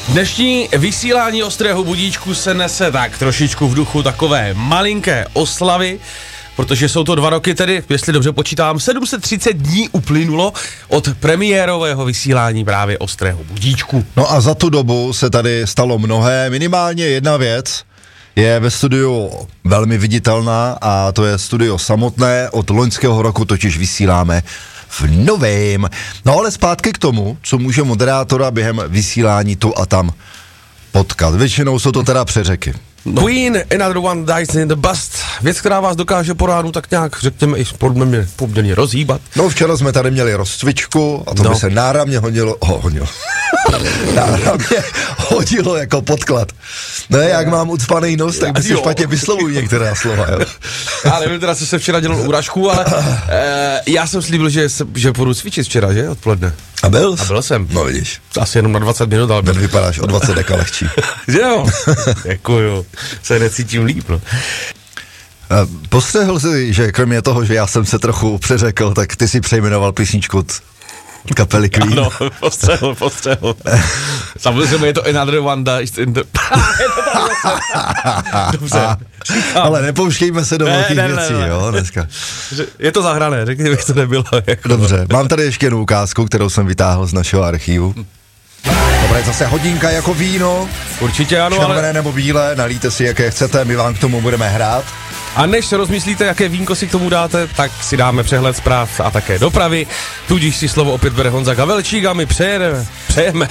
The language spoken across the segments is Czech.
Dnešní vysílání Ostrého budíčku se nese tak trošičku v duchu takové malinké oslavy, protože jsou to 2 roky tedy, jestli dobře počítám, 730 dní uplynulo od premiérového vysílání právě Ostrého budíčku. No a za tu dobu se tady stalo mnohé, minimálně jedna věc je ve studiu velmi viditelná a to je studio samotné, od loňského roku totiž vysíláme v novém. No ale zpátky k tomu, co může moderátora během vysílání tu a tam potkat. Většinou jsou to teda přeřeky. Queen, Another One Dies in the Bust. Věc, která vás dokáže po ránu tak nějak, řekněme, i poměrně rozhýbat. No včera jsme tady měli rozcvičku a to by se náramně hodilo jako podklad. No jak mám ucpaný nos, tak by si špatně vyslovují některá slova, jo. Já nevím teda, co jsem včera dělal úražku, ale já jsem slíbil, že půjdu cvičit včera, že, odpoledne. A byl? A byl jsem. No vidíš. Asi jenom na 20 minut, ale Teď vypadáš o 20 deka lehčí. Že jo? Děkuju. Se necítím líp, no. Postřehl si, že kromě toho, že já jsem se trochu přeřekl, tak ty si přejmenoval písničku od kapely Queen. Ano, postřehl. Samozřejmě je to Another One Dies in the... Dobře. Ale nepouštějme se do velkých věcí, jo, dneska. Je to zahrané, řekni, bych to nebylo. Jako... Dobře, mám tady ještě jednu ukázku, kterou jsem vytáhl z našeho archivu. Dobré, zase hodinka jako víno. Určitě ano, červené nebo bílé, nalijte si, jaké chcete, my vám k tomu budeme hrát. A než se rozmyslíte, jaké vínko si k tomu dáte, tak si dáme přehled zpráv a také dopravy. Tudíž si slovo opět bere Honza Gavelčík a my přejeme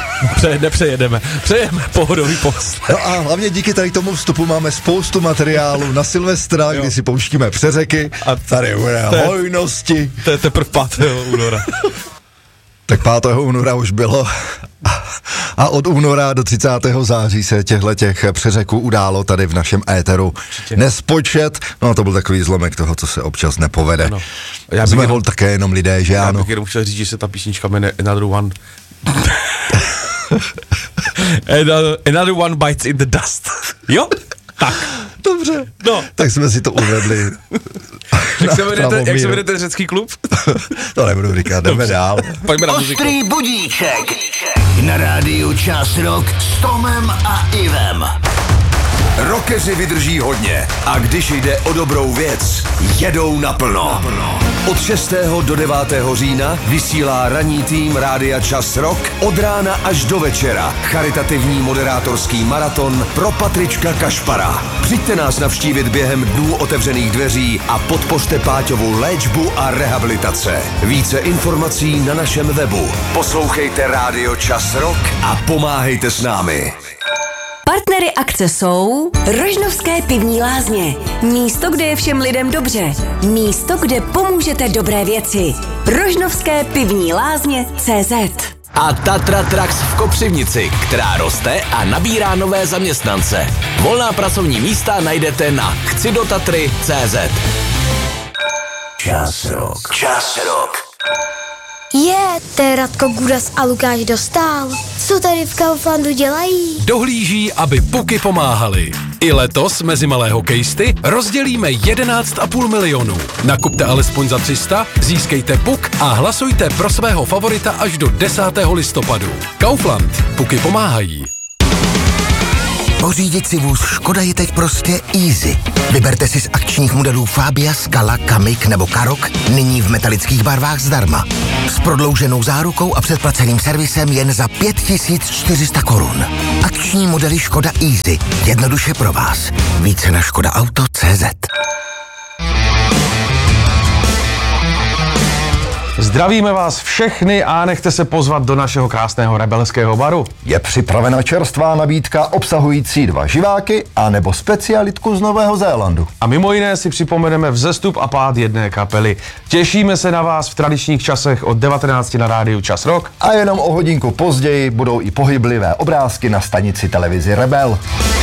pohodový post. No a hlavně díky tady tomu vstupu máme spoustu materiálu na Silvestra, kdy si pouštíme přeřeky a tady bude hojnosti. To je teprve 5. února. Tak 5. února už bylo a od února do 30. září se těch přeřeků událo tady v našem éteru nespočet. No to byl takový zlomek toho, co se občas nepovede. Ano. Jsme hol také jenom lidé, že ano. Já bych jenom chtěl říct, že se ta písnička jmenuje Another One. Another One Bites in the Dust. Jo? Tak. Dobře. No. Tak jsme si to uvedli. Jak se jmenuje ten řecký klub? To nebudu říkat, jdeme dál. Pojďme na muziku. Ostrý budíček na rádiu Čas Rock s Tomem a Ivem. Rockeři vydrží hodně a když jde o dobrou věc, jedou naplno. Od 6. do 9. října vysílá ranní tým rádia Čas Rock od rána až do večera. Charitativní moderátorský maraton pro Patrička Kašpara. Přijďte nás navštívit během dnů otevřených dveří a podpořte Páťovu léčbu a rehabilitace. Více informací na našem webu. Poslouchejte rádio Čas Rock a pomáhejte s námi. Partnery akce jsou Rožnovské pivní lázně. Místo, kde je všem lidem dobře. Místo, kde pomůžete dobré věci. Rožnovské pivní lázně CZ. A Tatra Trax v Kopřivnici, která roste a nabírá nové zaměstnance. Volná pracovní místa najdete na chcidotatry.cz. Čas Rock. Čas Rock. To je Radko Gudas a Lukáš Dostál. Co tady v Kauflandu dělají? Dohlíží, aby puky pomáhaly. I letos mezi malé hokejisty rozdělíme 11,5 milionu. Nakupte alespoň za 300, získejte puk a hlasujte pro svého favorita až do 10. listopadu. Kaufland. Puky pomáhají. Pořídit si vůz Škoda je teď prostě easy. Vyberte si z akčních modelů Fabia, Scala, Kamiq nebo Karoq nyní v metalických barvách zdarma. S prodlouženou zárukou a předplaceným servisem jen za 5400 korun. Akční modely Škoda Easy. Jednoduše pro vás. Více na škodaauto.cz. Zdravíme vás všechny a nechte se pozvat do našeho krásného rebelského baru. Je připravena čerstvá nabídka obsahující 2 živáky a nebo specialitku z Nového Zélandu. A mimo jiné si připomeneme vzestup a pád jedné kapely. Těšíme se na vás v tradičních časech od 19 na rádiu Čas Rock. A jenom o hodinku později budou i pohyblivé obrázky na stanici televizi Rebel.